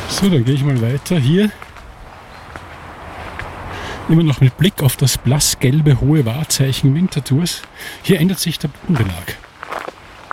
So, dann gehe ich mal weiter hier. Immer noch mit Blick auf das blassgelbe hohe Wahrzeichen Winterthurs. Hier ändert sich der Bodenbelag.